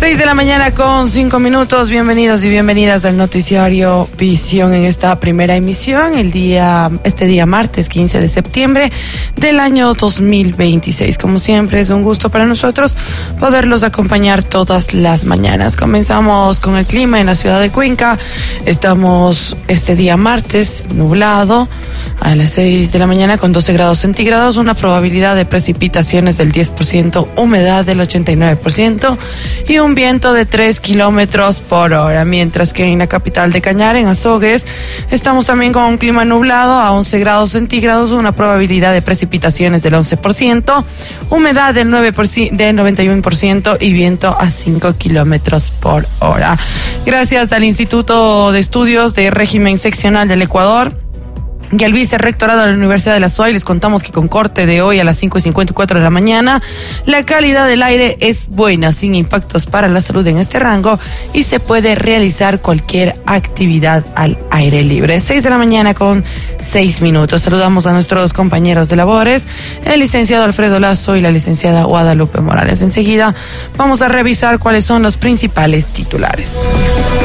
6:05 a.m. Bienvenidos y bienvenidas al noticiario Visión en esta primera emisión, este día martes 15 de septiembre del año 2026. Como siempre, es un gusto para nosotros poderlos acompañar todas las mañanas. Comenzamos con el clima en la ciudad de Cuenca. Estamos este día martes nublado a las 6 de la mañana con 12 grados centígrados, una probabilidad de precipitaciones del 10%, humedad del 89% y un viento de 3 kilómetros por hora. Mientras que en la capital de Cañar, en Azogues, estamos también con un clima nublado a 11 grados centígrados, una probabilidad de precipitaciones del 11%, humedad del 91% y viento a 5 kilómetros por hora. Gracias al Instituto de Estudios de Régimen Seccional del Ecuador y al vicerrectorado de la Universidad de la SUAY, les contamos que con corte de hoy a las 5:54 de la mañana, la calidad del aire es buena, sin impactos para la salud en este rango, y se puede realizar cualquier actividad al aire libre. 6 de la mañana con 6 minutos. Saludamos a nuestros compañeros de labores, el licenciado Alfredo Lazo y la licenciada Guadalupe Morales. Enseguida vamos a revisar cuáles son los principales titulares.